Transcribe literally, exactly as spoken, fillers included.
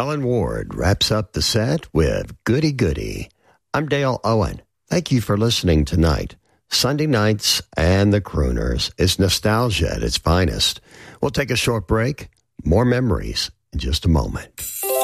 Helen Ward wraps up the set with Goody Goody. I'm Dale Owen. Thank you for listening tonight. Sunday Nights and the Crooners is nostalgia at its finest. We'll take a short break. More memories in just a moment.